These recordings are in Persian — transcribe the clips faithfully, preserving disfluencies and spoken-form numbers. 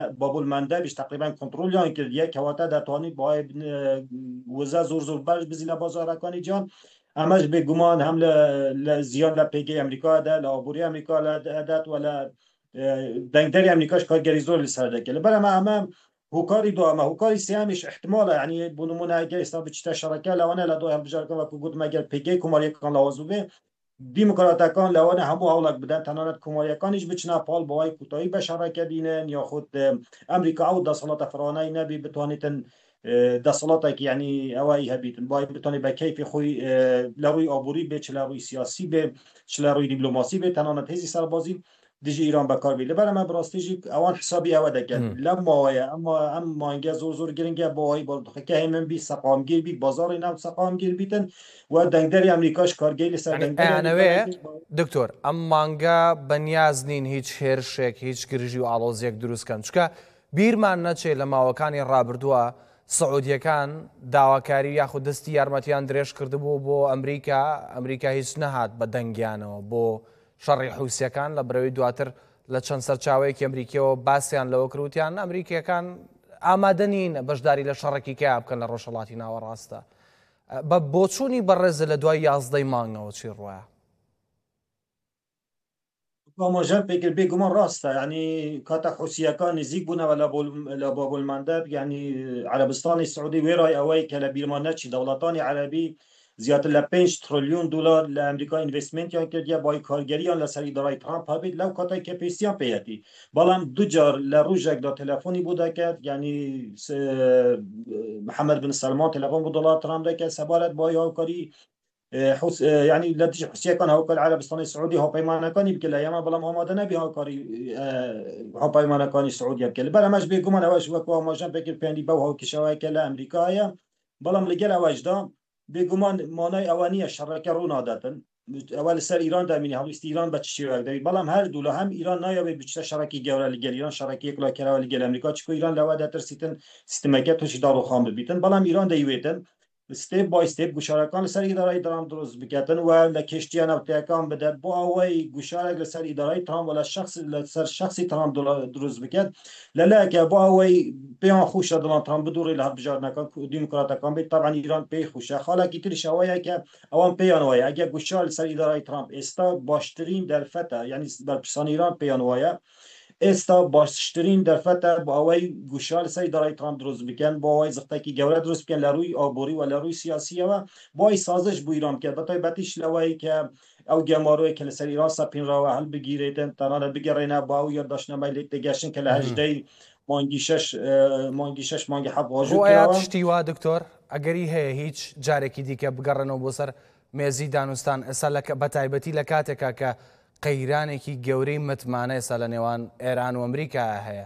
بابل مندبش تقریبا کنترل یان کرد یک کواته دتانی با وزه زور زور برش بزیل بازارکانی جان امش به گمان هم ل زیان ل پیگی امریکا ده ل آبوری امریکا ل دت ولا دنگدری امریکاش کارگری زور لسر دکل برای ما هم هوکاری دو اما هوکاری سیامش احتماله یعنی بونمونه اگه استاب چتا شرکه لوانه لدو هم بجار کن و کود مگر پیگی کماری کان لوازوبه دیموکراتەکان لەوانە هەموو هەوڵک بدەن تەنانەت کۆماریەکانیش بچنە پاڵ بەوای کوتایی بە شەڕەکە بینن یا خود ئەمریکا ئەو دەسەڵاتە فڕۆنای نەبی بتوانێتن دەسەڵاتێکی یعنی ئەوەی هەبیتن بای بتوانێت بە کەیفی خۆی لە ڕووی ئابووری بێ چ لە ڕووی سیاسی بێ چ لە ڕووی دیپلۆماسی بێ تەنانەت هێزی سەربازی دژی ایران بەکار بێ لەبەر ئەمە بڕاستیژی ئەوان حسابی ئەوە دەکەن لەم ماوەیە ئەمما ئەم مانگە زۆر زۆر گرنگە بۆەوەی بەڵدخەکە هێمن بی سەقامگیر بی بازاڕی ناو سەقامگیر بیتن و دەنگدەری ئەمریکاش کارگەی لەسەر ئەیانەوێ دکتۆر ئەم مانگە بەنیاز نین هیچ هێرشێک هیچ گرژی و ئاڵۆزیەک دروستکەن چکە بیرمان نەچێت لە ماوەکانی ڕابردووە سعودیەکان داواکاری یاخود دەستی یارمەتیان درێژ کردبوو بۆ ئەمریکا ئەمریکا هیچ نەهات بە دەنگیانەوە بۆ شەڕی حوسیەکان لە بەرەوەی دواتر لە چەند سەرچاوەیەکی ئەمریکیەوە باسییان لەوە کروتیان ئەمریکیەکان ئامادە نین بەشداری لە شەڕێکی کیا بکەن لە ڕۆژهەڵاتی ناوەڕاستە بە بۆچوونی بەڕێزە لە دوای یازدەی مانگەوە چی ڕوایە ئاماژەم پێکرد بێگومان ڕاستە ینی کاتە حوسیەکان نزیک بوونەوە لە بابولمەندەب ینی عەرەبستانی سعودی وێڕای ئەوەی کە لە بیرمان نەچی دەوڵەتانی عەرەبی زیاتر لە پێنج تریلیۆن دلار لە ئەمریکا ئینڤستمنتیان کردیە بای کارگەریان لەسەر ئیدارەی ترامپ هەبێت لەو کاتێک کە پێویستیان پێیەتی بەڵام دووجار لە ڕۆژێکدا تەلەفۆنی بۆ دەکرد ینی محەممەد بن سەلمان تەلەفۆن بۆ دڵات ترامپ دەکرد سەبارەت با هاوکاری يعني لا تجي حسيا كان هو العربستان السعودي هو بيمانه كان يبكي لا يما بلا ما نبي هو كاري هو بيمانه كان السعودي يبكي بلا مش بيكم انا واش وكو ما جنب بكي بيندي بو هو كشواي كلا امريكايا بلا ملقى واش دا بيكمان مانای اوانيه شرکه رو نادتن اول سر ایران دامینی هاویست ایران بچشی وقت داری بلام هر دوله هم ایران نایا به بچه شرکی گوره لگل ایران شرکی کلا کرا لگل امریکا چکو ایران لوا دتر سیتن سیستمکه توشی دارو خام ببیتن بلام ایران دیویتن ستيب باي ستيب گوشارکان لسر اداره ترامپ دروست بکتن و لکشتیان ابتکان بده با اوی گوشارک لسر اداره ترامپ ولا شخص لسر شخصی ترامپ دروست بکت للا که با اوی بیان خوش دادن ترامپ بدوری له بجار نکن دموکراتکان بید طبعا ایران پی خوشه حالا کی تر شوایه که اوان پیان وای اگه گوشار لسر اداره ترامپ استا باشترین در فتا یعنی بر پسان ایران پیان وای استا باشترین دفعه با اوای گوشال سری دارای ترامپ دروست بکن با اوای زختکی گوره دروست بکن لروی آبوری و لروی سیاسی و با ای سازش بو ایران کرد بطای باتیش لوایی که او گماروی که لسر ایران سپین را و حل بگیریدن تنانه بگرینه با او یادداشت نمایی دگشن که لهجده مانگی شش مانگی شش مانگی حب واجب ڕوایەت شتی وا دکتۆر ئەگەری هەیە هیچ جارێکی دیکە بگەڕێنەوە بۆ سەر مێزی دانوستان ئێستا بە تایبەتی لە کاتێکا کە قەیرانێکی گەورەی متمانە ئێستا لە نێوان ئێران و ئەمریکا هەیە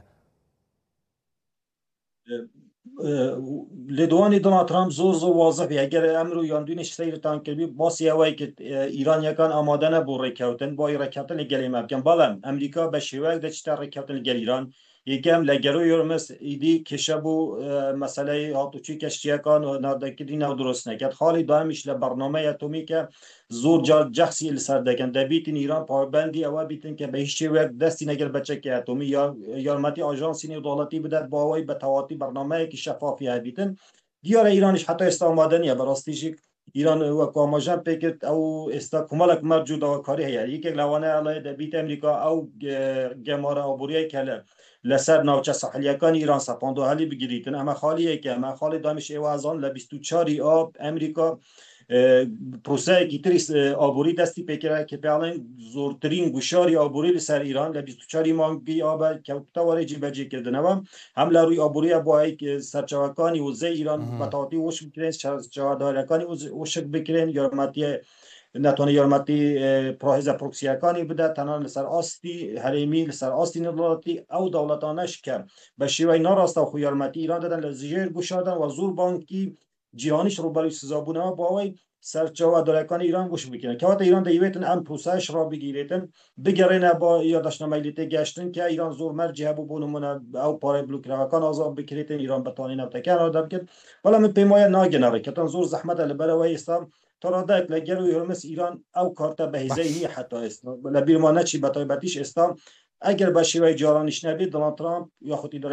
لێدوانی دۆناڵد ترامپ زۆر زۆر وازەبی ئەگەر ئەمر و یاندوینش سەیرتان کردی باسی ئەوەی کرد ئیرانیەکان ئامادە نەبوو ڕێککەوتن بۆی ڕێککەوتن لەگەڵ ئێمە بکەن بەڵام ئەمریکا بە شێوەیەک دەچتە ڕێککەوتن لەگەڵ ئیران یەکەم لە گەڕۆی یۆرمس ئیدی کێشە بوو مەسەلەی هاتوچی کەشتیەکان و نادەکردی ناو دروست نەکرد خاڵی دامیش لە بەرنامەی ئەتۆمیکە زۆر جار جەخسی لەسەر دەکەن دەبیتن ئیران پابەندی ئەوە بیتن کە بە هیچ شێوەیەک دەستی نەگەر بەچەکی ئەتۆمی یا یارمەتی ئاژانسی نێودەوڵەتی بدات بۆ ئەوەی بە تەواتی بەرنامەیەکی شەفافی هەبیتن دیارە ئیرانیش حتا ئێستا ئامادە نییە بەڕاستیژی ایران وەکو ئاماژەم پێ کرد ئەو ئێستا کومەڵێک مەرج و داواکاری هەیە یەکێک لەوانەیە ئەڵێ دەبیت ئەمریکا ئەو گەمارە ئابووریەی کە لە لەسەر ناوچە ساحلیەکانی ایران سەپاند و هەلی بگریتن ئەمە خاڵیەکە ئەمە خاڵی دامیش ئێوازان لە بیست و چواری ئاب ئەمریکا پرۆسەیەکی تری ئابووری دەستی پێکرا کە پێڵێن زۆرترین گوشاری ئابووری لەسەر ایران لە بیست و چواری مانگی ئابە کەوتە وەرەی بەجێکردنەوە هەم لە ڕووی ئابووریە بۆ سەرچاوەکانی وزەی ایران بەتەواتی وش بکرێن چاوەدارەکانی وشک بکرێن یارمەتیە ناتوانێت یارمەتی پڕۆهێزە پرۆکسیەکانی بدات تەنها لەسەر ئاستی هەرێمی لەسەر ئاستی نێودەوڵەتی ئەو دەوڵەتانەش کە بە شێوەی ناڕاستە و خۆ یارمەتی ایران دەدەن لە ژێر گوشاردن و زۆر بانکی جیهانیش ڕووبەری سزابوونەوە بۆ ئەوەی سەرچاوەدارەکانی ایران گوش بکرێن کەواتە ایران دەیەوێتن ئەم پرۆسەیەش ڕابگیرێتن بگەڕێنە بۆ یادداشتنامەی لێ تێگەشتن کە ایران زۆر مەرجی هەبوو بۆ نمونە ئەو پارەی بلوکراوەکان ئازاد بکرێتن ایران بەتوانێت نەوتەکان ئادا بکرد بەڵام من پێم وایە ناگەنە ڕێککەوتن زۆر زەحمەتە لەبەرەوەی ئێستا تەڕادایەک لە گەڕۆی هۆرمز ایران ئەو کارتە بەهێزەی نییە حتا ئێستا لە بیرمان نەچی بە تایبەتیش ئێستا ئەگەر بە شێوەی جارانیش نەبێت دۆناڵد ترامپ یاخود